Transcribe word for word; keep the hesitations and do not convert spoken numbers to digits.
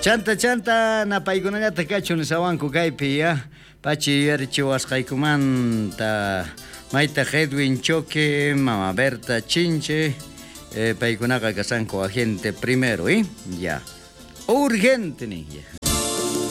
Chanta chanta napaykunallata kachun sawanku kaypi ya. Pachi yarchiwasqaykumanta Maita Edwin Choque, Mama Berta Chinche, eh, paykunaqa kasanku agente primero, ¿eh? Ya. Urgente ni.